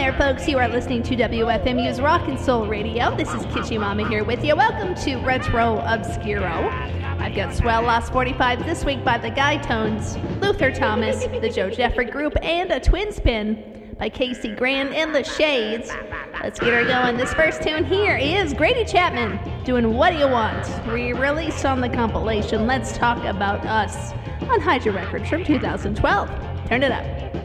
there, folks. You are listening to WFMU's Rock and Soul Radio. This is Kitschy Mama here with you. Welcome to Retro Obscuro. I've got Swell Lost 45 this week by the Guy Tones, Luther Thomas, the Joe Jeffrey Group, and a Twin Spin by Casey Grand and the Shades. Let's get her going. This first tune here is Grady Chapman doing What Do You Want? Re-released on the compilation Let's Talk About Us on Hydra Records from 2012. Turn it up.